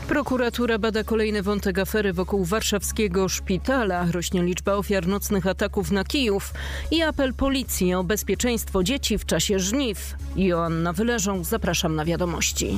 Prokuratura bada kolejny wątek afery wokół warszawskiego szpitala. Rośnie liczba ofiar nocnych ataków na Kijów i apel policji o bezpieczeństwo dzieci w czasie żniw. Joanna Wyleżą, zapraszam na wiadomości.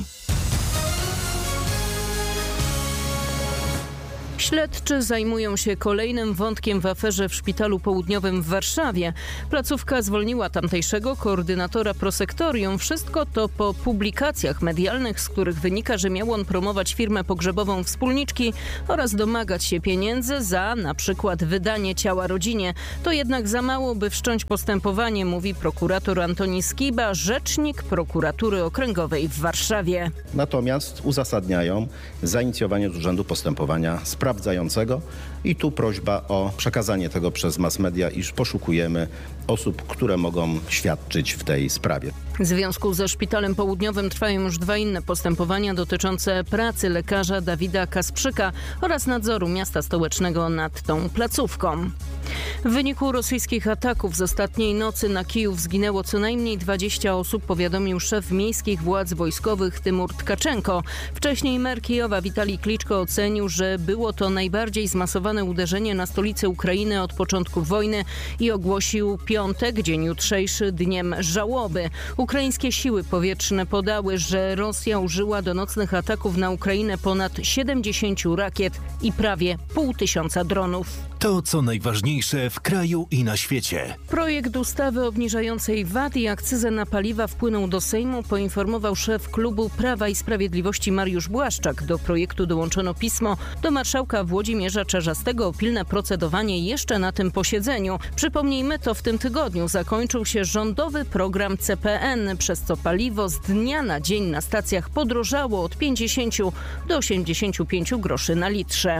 Śledczy zajmują się kolejnym wątkiem w aferze w Szpitalu Południowym w Warszawie. Placówka zwolniła tamtejszego koordynatora prosektorium. Wszystko to po publikacjach medialnych, z których wynika, że miał on promować firmę pogrzebową wspólniczki oraz domagać się pieniędzy za na przykład wydanie ciała rodzinie. To jednak za mało, by wszcząć postępowanie, mówi prokurator Antoni Skiba, rzecznik prokuratury okręgowej w Warszawie. Natomiast uzasadniają zainicjowanie z urzędu postępowania sprawdzającego i tu prośba o przekazanie tego przez mass media, iż poszukujemy osób, które mogą świadczyć w tej sprawie. W związku ze Szpitalem Południowym trwają już 2 inne postępowania dotyczące pracy lekarza Dawida Kasprzyka oraz nadzoru miasta stołecznego nad tą placówką. W wyniku rosyjskich ataków z ostatniej nocy na Kijów zginęło co najmniej 20 osób, powiadomił szef miejskich władz wojskowych Tymur Tkaczenko. Wcześniej mer Kijowa Witalij Kliczko ocenił, że było to najbardziej zmasowane uderzenie na stolicę Ukrainy od początku wojny i ogłosił piątek, dzień jutrzejszy, dniem żałoby. Ukraińskie siły powietrzne podały, że Rosja użyła do nocnych ataków na Ukrainę ponad 70 rakiet i prawie 500 dronów. To, co najważniejsze w kraju i na świecie. Projekt ustawy obniżającej VAT i akcyzę na paliwa wpłynął do Sejmu, poinformował szef klubu Prawa i Sprawiedliwości Mariusz Błaszczak. Do projektu dołączono pismo do marszałka Włodzimierza Czarzastego o pilne procedowanie jeszcze na tym posiedzeniu. Przypomnijmy, to w tym tygodniu zakończył się rządowy program CPN, przez co paliwo z dnia na dzień na stacjach podrożało od 50 do 85 groszy na litrze.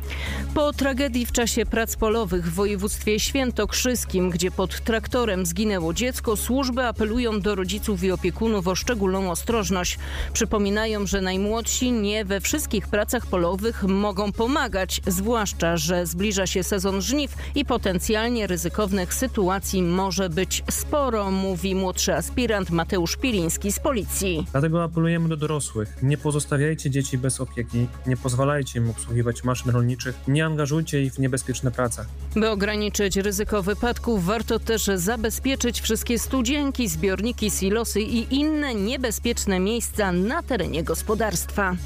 Po tragedii w czasie prac polowych w województwie świętokrzyskim, gdzie pod traktorem zginęło dziecko, służby apelują do rodziców i opiekunów o szczególną ostrożność. Przypominają, że najmłodsi nie we wszystkich pracach polowych mogą pomagać, zwłaszcza że zbliża się sezon żniw i potencjalnie ryzykownych sytuacji może być sporo, mówi młodszy aspirant Mateusz Piliński z policji. Dlatego apelujemy do dorosłych. Nie pozostawiajcie dzieci bez opieki, nie pozwalajcie im obsługiwać maszyn rolniczych, nie angażujcie ich w niebezpieczne prace. By ograniczyć ryzyko wypadków, warto też zabezpieczyć wszystkie studzienki, zbiorniki, silosy i inne niebezpieczne miejsca na terenie gospodarstwa.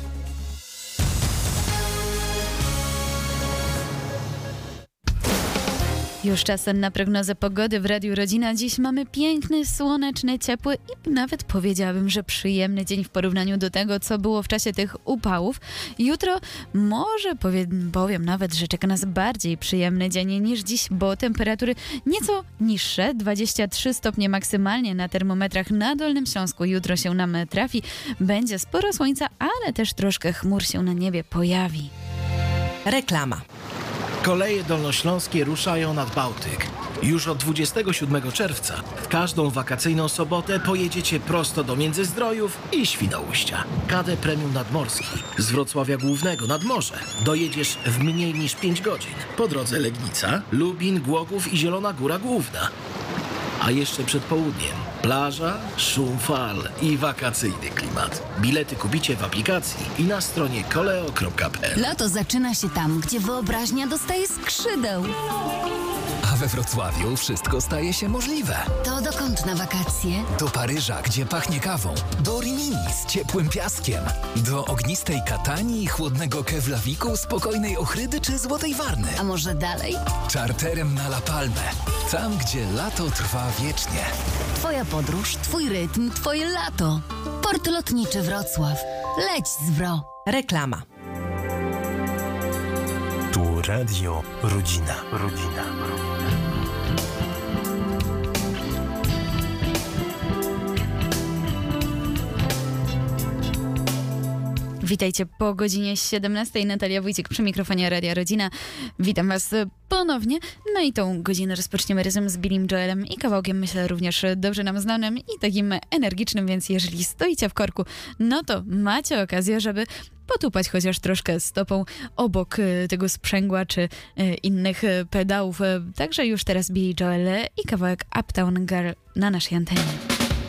Już czas na prognozę pogody w Radiu Rodzina. Dziś mamy piękny, słoneczny, ciepły i nawet powiedziałabym, że przyjemny dzień w porównaniu do tego, co było w czasie tych upałów. Jutro może powiem nawet, że czeka nas bardziej przyjemny dzień niż dziś, bo temperatury nieco niższe, 23 stopnie maksymalnie na termometrach na Dolnym Śląsku. Jutro się nam trafi, będzie sporo słońca, ale też troszkę chmur się na niebie pojawi. Reklama. Koleje dolnośląskie ruszają nad Bałtyk. Już od 27 czerwca w każdą wakacyjną sobotę pojedziecie prosto do Międzyzdrojów i Świnoujścia. KD Premium Nadmorski z Wrocławia Głównego nad morze dojedziesz w mniej niż 5 godzin. Po drodze Legnica, Lubin, Głogów i Zielona Góra Główna. A jeszcze przed południem plaża, szum fal i wakacyjny klimat. Bilety kupicie w aplikacji i na stronie koleo.pl. Lato zaczyna się tam, gdzie wyobraźnia dostaje skrzydeł. A we Wrocławiu wszystko staje się możliwe. To dokąd na wakacje? Do Paryża, gdzie pachnie kawą. Do Rimini z ciepłym piaskiem. Do ognistej Katanii, chłodnego Keflaviku, spokojnej Ochrydy czy Złotej Warny. A może dalej? Czarterem na La Palmę. Tam, gdzie lato trwa wiecznie. Twoja podróż, twój rytm, twoje lato. Port Lotniczy Wrocław. Leć z WRO. Reklama. Tu Radio Rodzina. Witajcie po godzinie 17. Natalia Wójcik przy mikrofonie Radia Rodzina. Witam was ponownie. No i tą godzinę rozpoczniemy razem z Billym Joelem i kawałkiem, myślę, również dobrze nam znanym i takim energicznym, więc jeżeli stoicie w korku, no to macie okazję, żeby potupać chociaż troszkę stopą obok tego sprzęgła czy innych pedałów. Także już teraz Billy Joel i kawałek Uptown Girl na naszej antenie.